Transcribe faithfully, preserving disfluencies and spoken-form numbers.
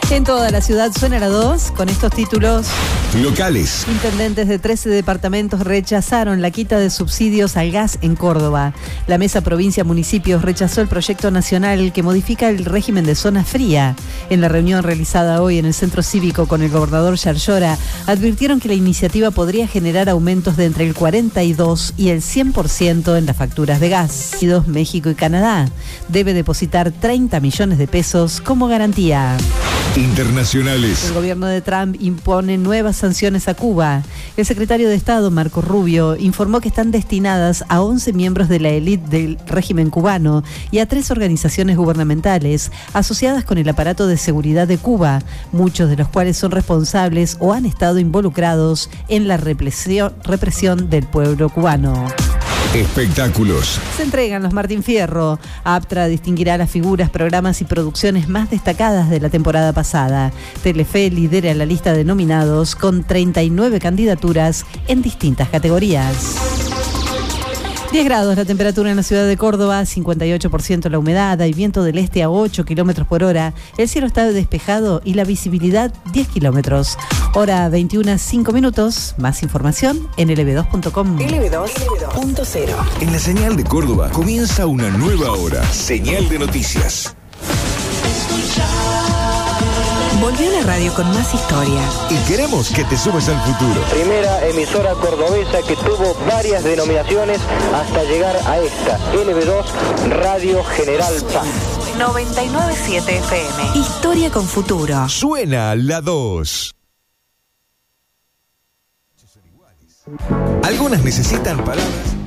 En toda la ciudad suena la dos con estos títulos. Locales. Intendentes de trece departamentos rechazaron la quita de subsidios al gas en Córdoba. La Mesa Provincia-Municipios rechazó el proyecto nacional que modifica el régimen de zona fría. En la reunión realizada hoy en el Centro Cívico con el gobernador Yarlora, advirtieron que la iniciativa podría generar aumentos de entre el cuarenta y dos y el cien por ciento en las facturas de gas. México y Canadá debe depositar treinta millones de pesos como garantía. Internacionales. El gobierno de Trump impone nuevas sanciones a Cuba. El secretario de Estado, Marco Rubio, informó que están destinadas a once miembros de la élite del régimen cubano y a tres organizaciones gubernamentales asociadas con el aparato de seguridad de Cuba, muchos de los cuales son responsables o han estado involucrados en la represión, represión del pueblo cubano. Espectáculos. Se entregan los Martín Fierro. Aptra distinguirá las figuras, programas y producciones más destacadas de la temporada pasada. Telefe lidera la lista de nominados con treinta y nueve candidaturas en distintas categorías. diez grados la temperatura en la ciudad de Córdoba, cincuenta y ocho por ciento la humedad, hay viento del este a ocho kilómetros por hora, el cielo está despejado y la visibilidad diez kilómetros. Hora veintiuna, cinco minutos, más información en L B dos punto com. L B dos punto cero. En la señal de Córdoba comienza una nueva hora. Señal de noticias. Volvió la radio con más historia. Y queremos que te sumes al futuro. Primera emisora cordobesa que tuvo varias denominaciones hasta llegar a esta, L B dos Radio General Paz. noventa y nueve punto siete F M. Historia con futuro. Suena la dos. Algunas necesitan palabras.